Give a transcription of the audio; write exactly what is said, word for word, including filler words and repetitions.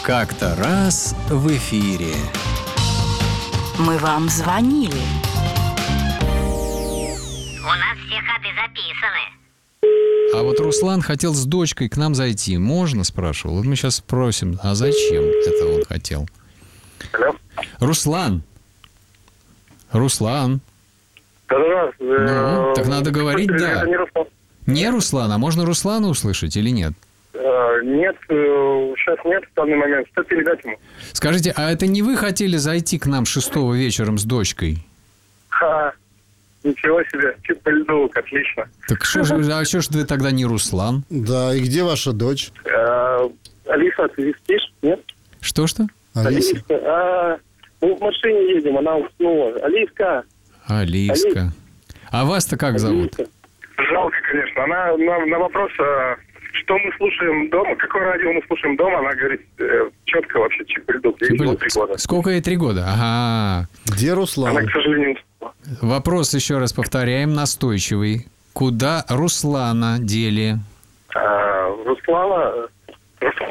Как-то раз в эфире. Мы вам звонили. У нас все ходы записаны. А вот Руслан хотел с дочкой к нам зайти. Можно, спрашивал? Вот мы сейчас спросим, а зачем это он хотел? Алло. Руслан. Руслан. Да-да-да. Ну, так надо говорить, да. Это не Руслан. Не Руслан, а можно Руслана услышать или нет? Э, Нет, э, сейчас нет в данный момент. Что передать ему? Скажите, а это не вы хотели зайти к нам шестого вечером с дочкой? Ха, ничего себе. Чип по льду, отлично. Так что же, а что ж вы тогда не Руслан? Да, и где ваша дочь? Э, Алиса, ты спишь? Нет? Что-что? Алиса? Алиска. А, мы в машине едем, она уснула. Алиска. Алиска. А вас-то как зовут? Алиска. Жалко, конечно. Она на, на вопрос, а, что мы слушаем дома, какое радио мы слушаем дома, она говорит э, четко вообще чип по льду. Ей всего три года. Сколько ей три года? Ага. Где Руслан? Она, к сожалению, не успела. Вопрос еще раз повторяем, настойчивый. Куда Руслана дели? А, Руслана... Руслана